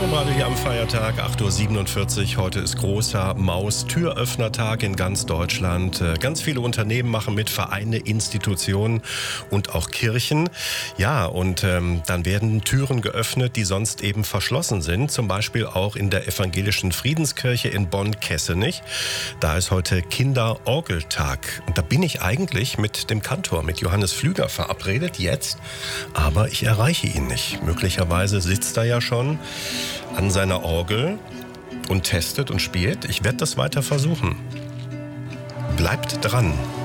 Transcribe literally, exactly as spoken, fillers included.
Hitchenbrade hier am Feiertag, acht Uhr siebenundvierzig. Heute ist großer Maus-Türöffnertag in ganz Deutschland. Ganz viele Unternehmen machen mit, Vereine, Institutionen und auch Kirchen. Ja, und ähm, dann werden Türen geöffnet, die sonst eben verschlossen sind. Zum Beispiel auch in der evangelischen Friedenskirche in Bonn-Kessenich. Da ist heute Kinderorgeltag. Und da bin ich eigentlich mit dem Kantor, mit Johannes Flüger verabredet jetzt. Aber ich erreiche ihn nicht. Möglicherweise sitzt er ja schon an seiner Orgel und testet und spielt. Ich werde das weiter versuchen. Bleibt dran.